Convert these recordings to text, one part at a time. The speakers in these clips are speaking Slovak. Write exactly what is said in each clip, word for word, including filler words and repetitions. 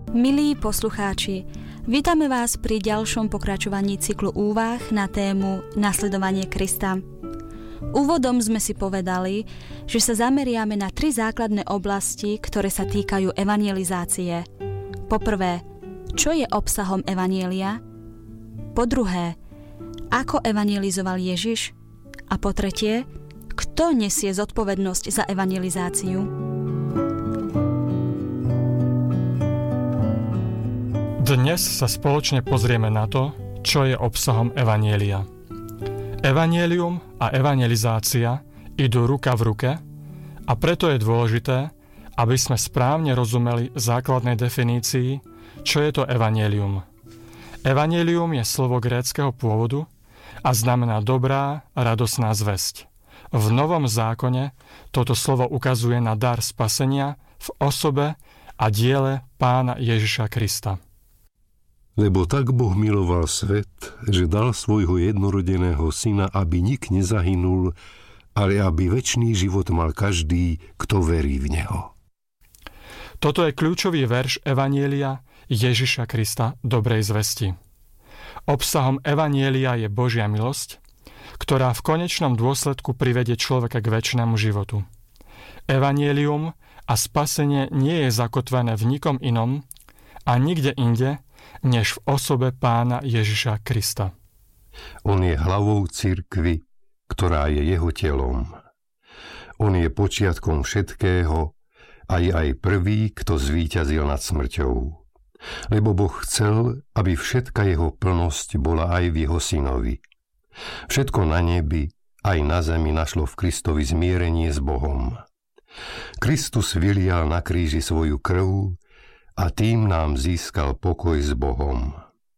Milí poslucháči, vítame vás pri ďalšom pokračovaní cyklu úvah na tému Nasledovanie Krista. Úvodom sme si povedali, že sa zameriame na tri základné oblasti, ktoré sa týkajú evangelizácie. Po prvé, čo je obsahom evanjelia? Po druhé, ako evangelizoval Ježiš? A po tretie, kto nesie zodpovednosť za evangelizáciu? Dnes sa spoločne pozrieme na to, čo je obsahom evanjelia. Evanjelium a evangelizácia idú ruka v ruke a preto je dôležité, aby sme správne rozumeli základnej definícii, čo je to evanjelium. Evanjelium je slovo gréckeho pôvodu a znamená dobrá, radosná zvesť. V Novom zákone toto slovo ukazuje na dar spasenia v osobe a diele Pána Ježiša Krista. Lebo tak Boh miloval svet, že dal svojho jednorodeného syna, aby nik nezahynul, ale aby večný život mal každý, kto verí v neho. Toto je kľúčový verš evanjelia Ježiša Krista dobrej zvesti. Obsahom evanjelia je Božia milosť, ktorá v konečnom dôsledku privedie človeka k večnému životu. Evanjelium a spasenie nie je zakotvené v nikom inom a nikde inde, než v osobe Pána Ježiša Krista. On je hlavou cirkvi, ktorá je jeho telom. On je počiatkom všetkého a je aj prvý, kto zvíťazil nad smrťou. Lebo Boh chcel, aby všetka jeho plnosť bola aj v jeho synovi. Všetko na nebi, aj na zemi našlo v Kristovi zmierenie s Bohom. Kristus vylial na kríži svoju krv a tým nám získal pokoj s Bohom.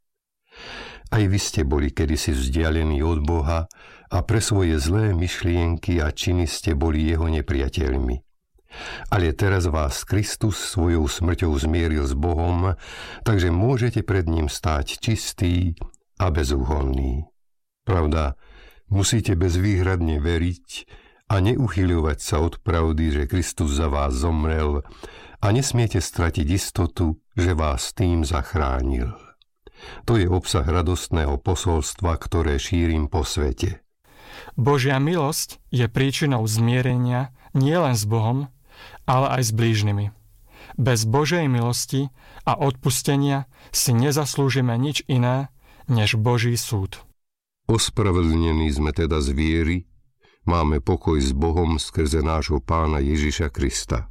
Aj vy ste boli kedysi vzdialení od Boha a pre svoje zlé myšlienky a činy ste boli jeho nepriateľmi. Ale teraz vás Kristus svojou smrťou zmieril s Bohom, takže môžete pred ním stáť čistý a bezúhonný. Pravda, musíte bezvýhradne veriť a neuchyľovať sa od pravdy, že Kristus za vás zomrel, a nesmiete stratiť istotu, že vás tým zachránil. To je obsah radostného posolstva, ktoré šírim po svete. Božia milosť je príčinou zmierenia nielen s Bohom, ale aj s blížnymi. Bez Božej milosti a odpustenia si nezaslúžime nič iné, než Boží súd. Ospravedlnení sme teda z viery, máme pokoj s Bohom skrze nášho Pána Ježiša Krista.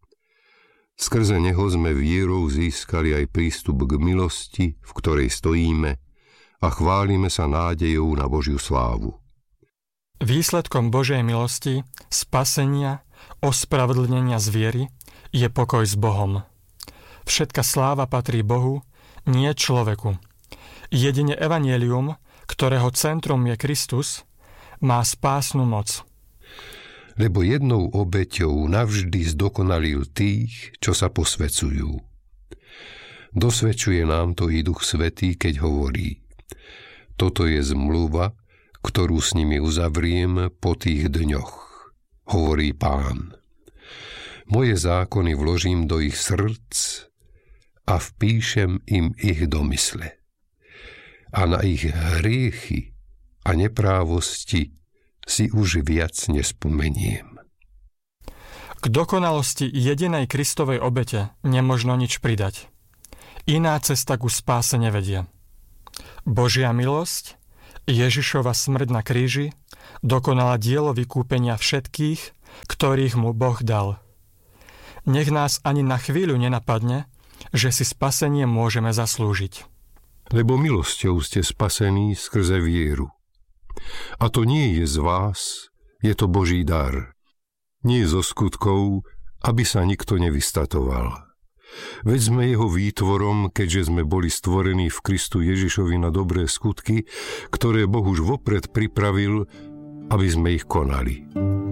Skrze neho sme vierou získali aj prístup k milosti, v ktorej stojíme, a chválime sa nádejou na Božiu slávu. Výsledkom Božej milosti, spasenia, ospravedlnenia z viery je pokoj s Bohom. Všetka sláva patrí Bohu, nie človeku. Jedine evanjelium, ktorého centrom je Kristus, má spásnu moc. Lebo jednou obeťou navždy zdokonalil tých, čo sa posväcujú. Dosvedčuje nám to i Duch Svätý, keď hovorí: toto je zmluva, ktorú s nimi uzavriem po tých dňoch, hovorí Pán. Moje zákony vložím do ich srdc a vpíšem im ich do mysle. A na ich hriechy a neprávosti si už viac nespomeniem. K dokonalosti jedinej Kristovej obete nemožno nič pridať. Iná cesta ku spáse nevedie. Božia milosť, Ježišova smrť na kríži, dokonala dielo vykúpenia všetkých, ktorých mu Boh dal. Nech nás ani na chvíľu nenapadne, že si spasenie môžeme zaslúžiť. Lebo milosťou ste spasení skrze vieru. A to nie je z vás, je to Boží dar. Nie zo skutkov, aby sa nikto nevystatoval. Veď sme jeho výtvorom, keďže sme boli stvorení v Kristu Ježišovi na dobré skutky, ktoré Boh už vopred pripravil, aby sme ich konali.